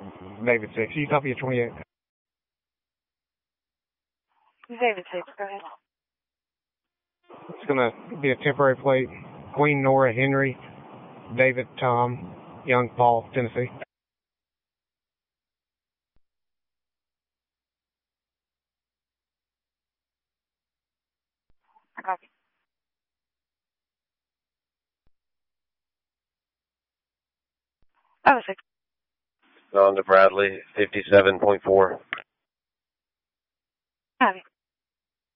David 6. Utopia 28. David 6, go ahead. It's going to be a temporary plate. Queen Nora Henry, David Tom, Young Paul, Tennessee. Copy. Oh, 6. On to Bradley, 57.4. Copy.